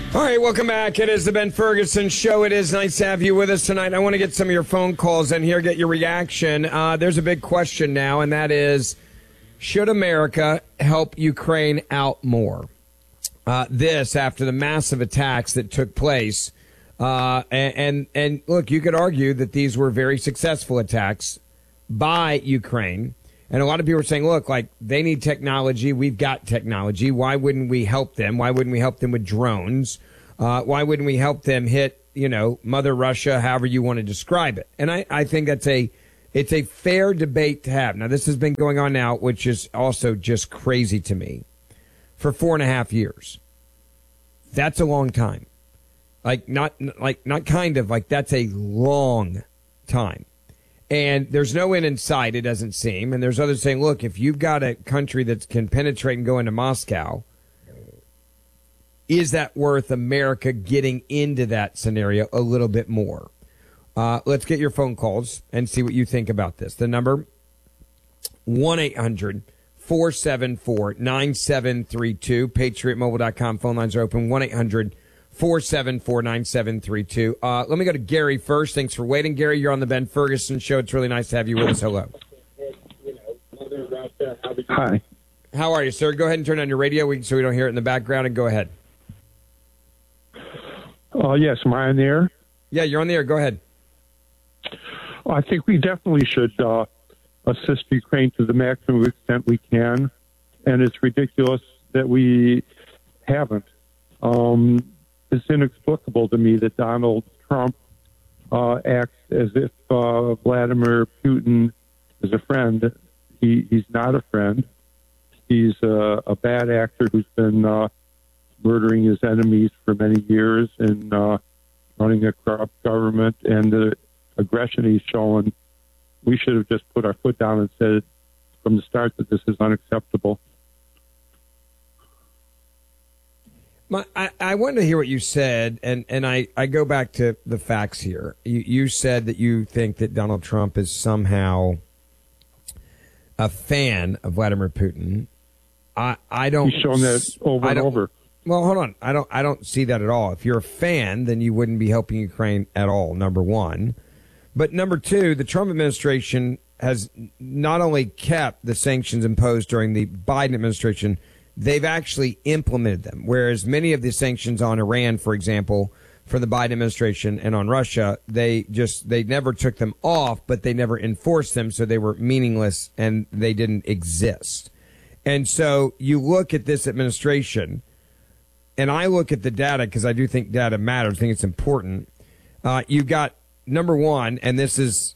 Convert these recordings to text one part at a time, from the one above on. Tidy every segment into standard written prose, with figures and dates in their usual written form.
All right, welcome back. It is the Ben Ferguson Show. It is nice to have you with us tonight. I want to get some of your phone calls in here, get your reaction. There's a big question now, and that is, should America help Ukraine out more? This after the massive attacks that took place. And look, you could argue that these were very successful attacks by Ukraine. And a lot of people are saying, look, like, they need technology. We've got technology. Why wouldn't we help them? Why wouldn't we help them with drones? Why wouldn't we help them hit, Mother Russia, however you want to describe it? And I think it's a fair debate to have. Now, this has been going on now, which is also just crazy to me, for 4.5 years. That's a long time. That's a long time. And there's no end in sight, it doesn't seem. And there's others saying, look, if you've got a country that can penetrate and go into Moscow, is that worth America getting into that scenario a little bit more? Let's get your phone calls and see what you think about this. The number, 1-800-474-9732. PatriotMobile.com. Phone lines are open, 1-800-474-9732. Let me go to Gary first. Thanks for waiting, Gary. You're on the Ben Ferguson Show. It's really nice to have you with us. Hello. Hi. How are you, sir? Go ahead and turn on your radio so we don't hear it in the background, and go ahead. Yes, am I on the air? Yeah, you're on the air. Go ahead. I think we definitely should assist Ukraine to the maximum extent we can, and it's ridiculous that we haven't. It's inexplicable to me that Donald Trump acts as if Vladimir Putin is a friend. He's not a friend. He's a bad actor who's been murdering his enemies for many years and running a corrupt government, and the aggression he's shown. We should have just put our foot down and said from the start that this is unacceptable. I wanted to hear what you said, and I go back to the facts here. You said that you think that Donald Trump is somehow a fan of Vladimir Putin. I don't. He's shown that over and over. Well, hold on. I don't see that at all. If you're a fan, then you wouldn't be helping Ukraine at all, number one. But number two, the Trump administration has not only kept the sanctions imposed during the Biden administration, they've actually implemented them. Whereas many of the sanctions on Iran, for example, for the Biden administration and on Russia, they never took them off, but they never enforced them. So they were meaningless and they didn't exist. And so you look at this administration, and I look at the data because I do think data matters. I think it's important. You've got number one, and this is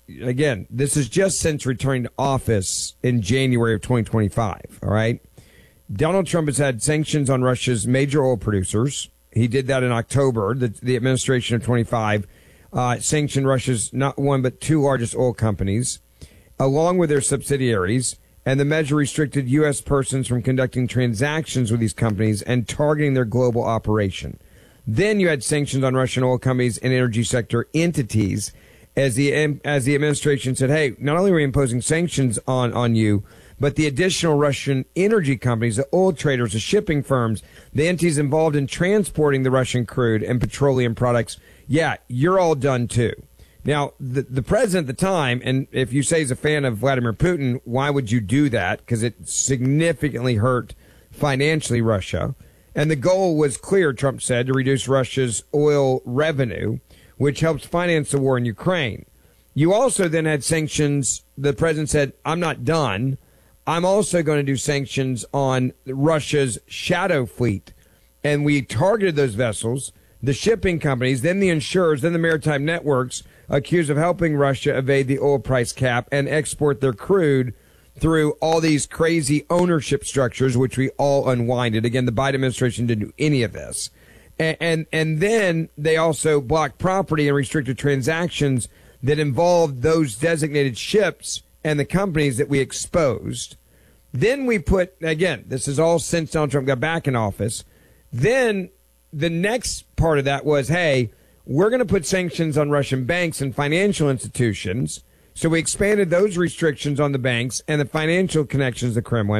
just since returning to office in January of 2025. All right. Donald Trump has had sanctions on Russia's major oil producers. He did that in October. The administration of 25 sanctioned Russia's not one but two largest oil companies, along with their subsidiaries. And the measure restricted U.S. persons from conducting transactions with these companies and targeting their global operation. Then you had sanctions on Russian oil companies and energy sector entities as the administration said, hey, not only are we imposing sanctions on you, but the additional Russian energy companies, the oil traders, the shipping firms, the entities involved in transporting the Russian crude and petroleum products, yeah, you're all done too. Now, the president at the time, and if you say he's a fan of Vladimir Putin, why would you do that? Because it significantly hurt financially Russia. And the goal was clear, Trump said, to reduce Russia's oil revenue, which helps finance the war in Ukraine. You also then had sanctions. The president said, I'm not done. I'm also going to do sanctions on Russia's shadow fleet. And we targeted those vessels, the shipping companies, then the insurers, then the maritime networks, accused of helping Russia evade the oil price cap and export their crude through all these crazy ownership structures, which we all unwinded. Again, the Biden administration didn't do any of this. And then they also blocked property and restricted transactions that involved those designated ships and the companies that we exposed. Then we put, again, this is all since Donald Trump got back in office. Then the next part of that was, hey, we're going to put sanctions on Russian banks and financial institutions. So we expanded those restrictions on the banks and the financial connections to the Kremlin.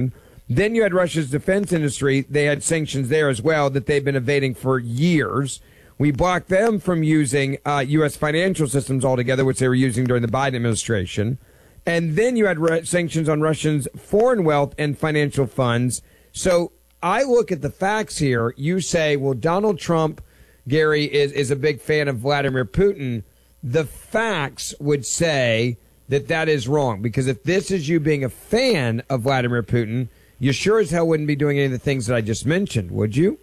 Then you had Russia's defense industry. They had sanctions there as well that they've been evading for years. We blocked them from using U.S. financial systems altogether, which they were using during the Biden administration. And then you had sanctions on Russians' foreign wealth and financial funds. So I look at the facts here. You say, well, Donald Trump, Gary, is a big fan of Vladimir Putin. The facts would say that that is wrong, because if this is you being a fan of Vladimir Putin, you sure as hell wouldn't be doing any of the things that I just mentioned, would you?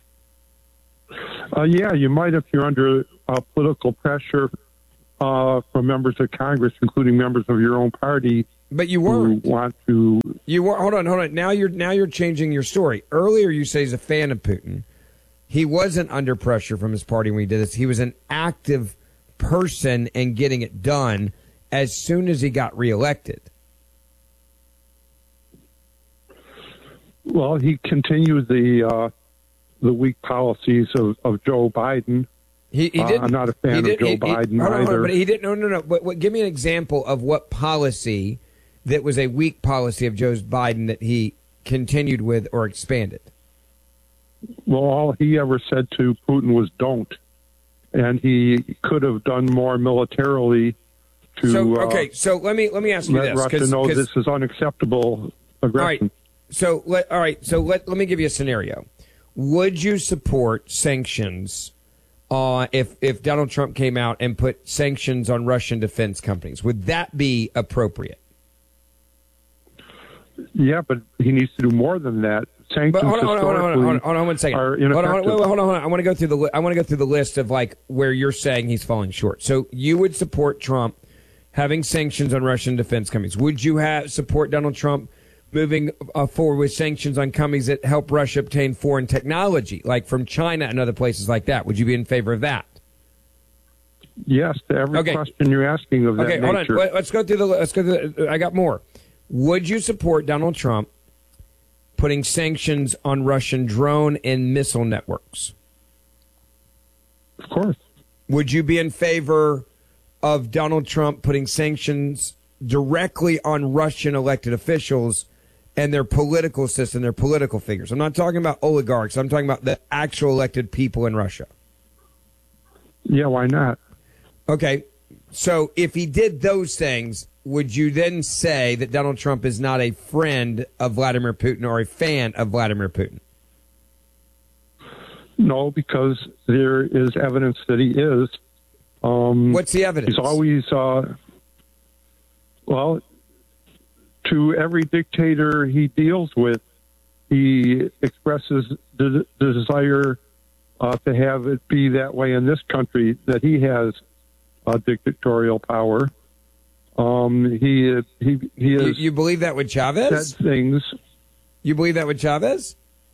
Yeah, you might if you're under political pressure from members of Congress, including members of your own party. But you weren't. Who want to? You were. Hold on. Now you're changing your story. Earlier, you say he's a fan of Putin. He wasn't under pressure from his party when he did this. He was an active person in getting it done as soon as he got reelected. Well, he continued the weak policies of Joe Biden. He didn't. I'm not a fan of Joe Biden either. But he didn't. No. But give me an example of what policy that was a weak policy of Joe Biden that he continued with or expanded. Well, all he ever said to Putin was "don't," and he could have done more militarily to. So let me ask you let this, Russia know this is unacceptable aggression. All right. So let me give you a scenario. Would you support sanctions if Donald Trump came out and put sanctions on Russian defense companies? Would that be appropriate? Yeah, but he needs to do more than that. Sanctions hold on 1 second. Hold on. I want to go through the list of like where you're saying he's falling short. So you would support Trump having sanctions on Russian defense companies. Would you support Donald Trump moving forward with sanctions on companies that help Russia obtain foreign technology, like from China and other places like that? Would you be in favor of that? Yes, to every question you're asking of that nature. Hold on. Let's go through I got more. Would you support Donald Trump putting sanctions on Russian drone and missile networks? Of course. Would you be in favor of Donald Trump putting sanctions directly on Russian elected officials and their political system, their political figures? I'm not talking about oligarchs. I'm talking about the actual elected people in Russia. Yeah, why not? Okay. So if he did those things, would you then say that Donald Trump is not a friend of Vladimir Putin or a fan of Vladimir Putin? No, because there is evidence that he is. What's the evidence? He's always, well, to every dictator he deals with, he expresses the desire to have it be that way in this country, that he has dictatorial power. He is. You believe that with Chavez? Said things. You believe that with Chavez?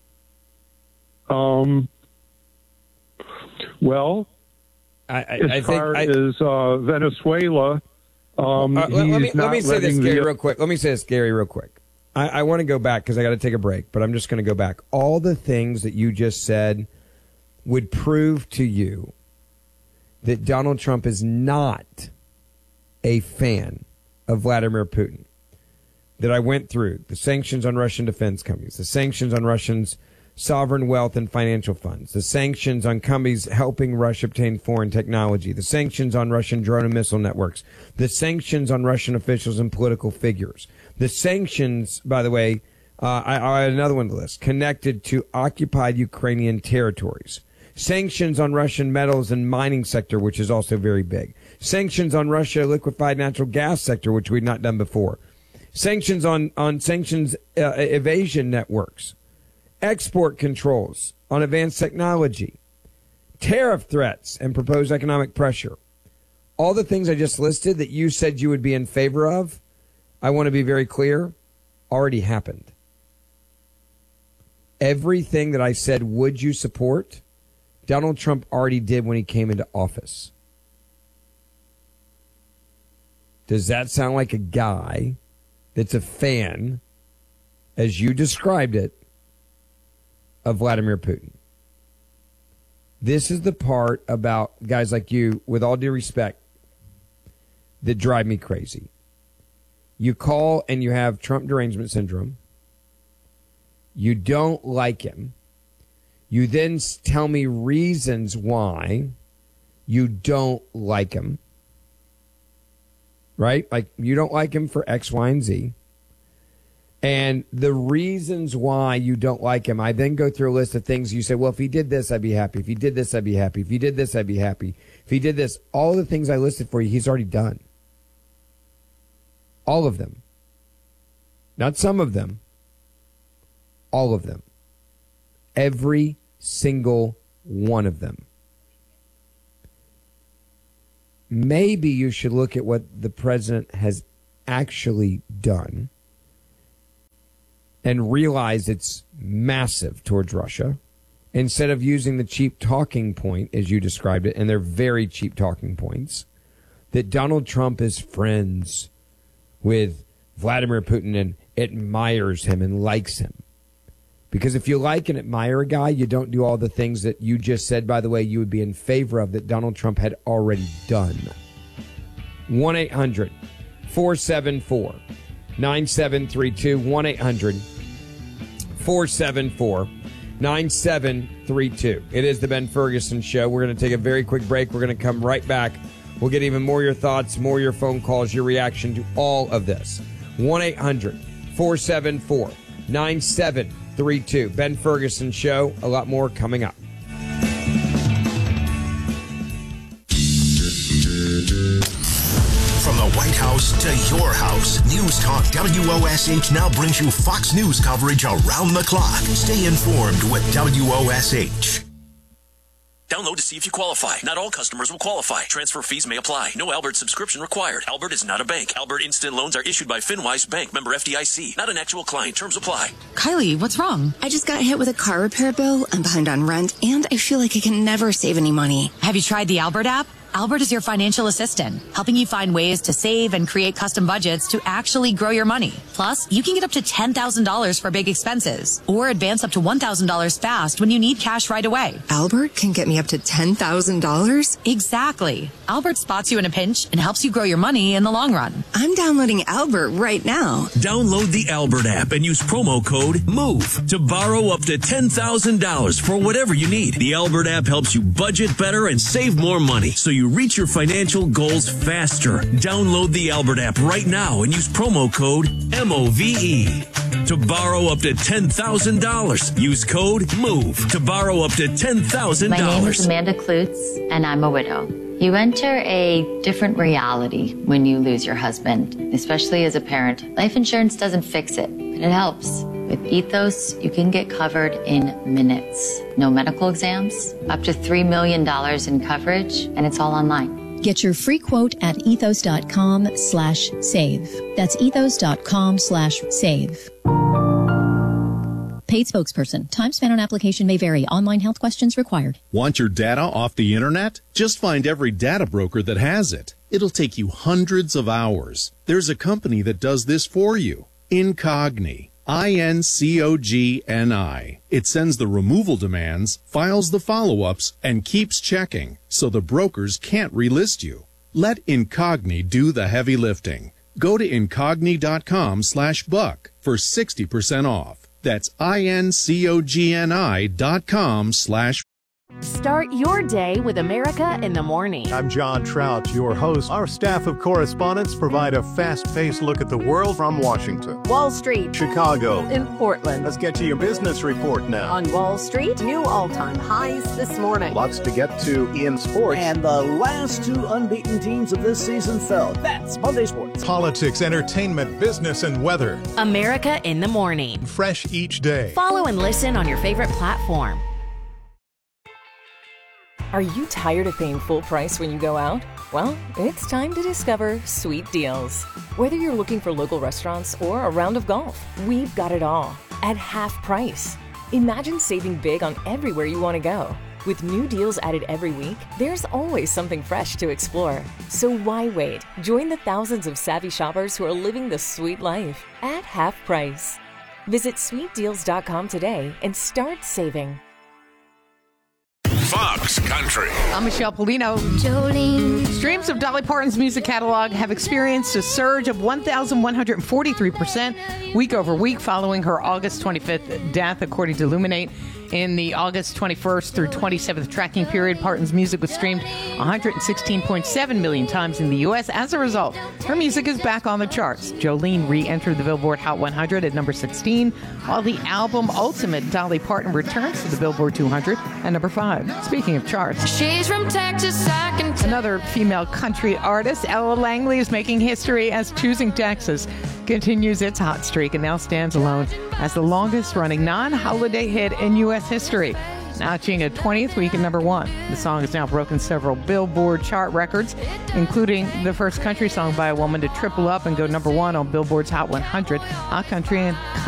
Well, as far as Venezuela, let me say this, Gary, real quick. Let me say this, Gary, real quick. I want to go back because I got to take a break, but I'm just going to go back. All the things that you just said would prove to you that Donald Trump is not a fan of Vladimir Putin. That I went through the sanctions on Russian defense companies, the sanctions on Russians' sovereign wealth and financial funds, the sanctions on companies helping Russia obtain foreign technology, the sanctions on Russian drone and missile networks, the sanctions on Russian officials and political figures, the sanctions, by the way, I had another one on the list, connected to occupied Ukrainian territories. Sanctions on Russian metals and mining sector, which is also very big. Sanctions on Russia liquefied natural gas sector, which we'd not done before. Sanctions on sanctions evasion networks. Export controls on advanced technology. Tariff threats and proposed economic pressure. All the things I just listed that you said you would be in favor of, I want to be very clear, already happened. Everything that I said would you support, Donald Trump already did when he came into office. Does that sound like a guy that's a fan, as you described it, of Vladimir Putin? This is the part about guys like you, with all due respect, that drive me crazy. You call and you have Trump derangement syndrome. You don't like him. You then tell me reasons why you don't like him. Right? Like, you don't like him for X, Y, and Z. And the reasons why you don't like him, I then go through a list of things. You say, well, if he did this, I'd be happy. If he did this, I'd be happy. If he did this, I'd be happy. If he did this, all the things I listed for you, he's already done. All of them. Not some of them. All of them. Every single one of them. Maybe you should look at what the president has actually done and realize it's massive towards Russia, instead of using the cheap talking point, as you described it, and they're very cheap talking points, that Donald Trump is friends with Vladimir Putin and admires him and likes him. Because if you like and admire a guy, you don't do all the things that you just said, by the way, you would be in favor of, that Donald Trump had already done. 1-800-474-9732. 1-800-474-9732. It is the Ben Ferguson Show. We're going to take a very quick break. We're going to come right back. We'll get even more of your thoughts, more of your phone calls, your reaction to all of this. 1-800-474-9732. Ben Ferguson Show. A lot more coming up. From the White House to your house, News Talk WOSH now brings you Fox News coverage around the clock. Stay informed with WOSH. Download to see if you qualify. Not all customers will qualify. Transfer fees may apply. No Albert subscription required. Albert is not a bank. Albert Instant Loans are issued by FinWise Bank, member FDIC. Not an actual client. Terms apply. Kylie, what's wrong? I just got hit with a car repair bill. I'm behind on rent, and I feel like I can never save any money. Have you tried the Albert app? Albert is your financial assistant, helping you find ways to save and create custom budgets to actually grow your money. Plus, you can get up to $10,000 for big expenses or advance up to $1,000 fast when you need cash right away. Albert can get me up to $10,000? Exactly. Albert spots you in a pinch and helps you grow your money in the long run. I'm downloading Albert right now. Download the Albert app and use promo code MOVE to borrow up to $10,000 for whatever you need. The Albert app helps you budget better and save more money, so you reach your financial goals faster. Download the Albert app right now and use promo code MOVE to borrow up to $10,000. Use code MOVE to borrow up to $10,000. My name is Amanda Klutz, and I'm a widow. You enter a different reality when you lose your husband, especially as a parent. Life insurance doesn't fix it, but it helps. With Ethos, you can get covered in minutes. No medical exams, up to $3 million in coverage, and it's all online. Get your free quote at ethos.com/save. That's ethos.com/save. Paid spokesperson. Time spent on application may vary. Online health questions required. Want your data off the internet? Just find every data broker that has it. It'll take you hundreds of hours. There's a company that does this for you. Incogni. INCOGNI. It sends the removal demands, files the follow-ups, and keeps checking, so the brokers can't relist you. Let Incogni do the heavy lifting. Go to incogni.com/buck for 60% off. That's INCOGNI.com/. Start your day with America in the Morning. I'm John Trout, your host. Our staff of correspondents provide a fast-paced look at the world from Washington, Wall Street, Chicago, in Portland. Let's get to your business report now. On Wall Street, new all-time highs this morning. Lots to get to in sports. And the last two unbeaten teams of this season fell. That's Monday Sports. Politics, entertainment, business, and weather. America in the Morning. Fresh each day. Follow and listen on your favorite platform. Are you tired of paying full price when you go out? Well, it's time to discover Sweet Deals. Whether you're looking for local restaurants or a round of golf, we've got it all at half price. Imagine saving big on everywhere you want to go. With new deals added every week, there's always something fresh to explore. So why wait? Join the thousands of savvy shoppers who are living the sweet life at half price. Visit sweetdeals.com today and start saving. Fox Fox Country. I'm Michelle Polino. Jolene. Streams of Dolly Parton's music catalog have experienced a surge of 1,143% week over week following her August 25th death, according to Illuminate. In the August 21st through 27th tracking period, Parton's music was streamed 116.7 million times in the U.S. As a result, her music is back on the charts. Jolene re-entered the Billboard Hot 100 at number 16, while the album Ultimate Dolly Parton returns to the Billboard 200 at number 5. Speaking of charts, she's from Texas. Another female country artist, Ella Langley, is making history as Choosing Texas continues its hot streak and now stands alone as the longest-running non-holiday hit in U.S. history, notching a 20th week at number 1. The song has now broken several Billboard chart records, including the first country song by a woman to triple up and go number 1 on Billboard's Hot 100, Hot Country and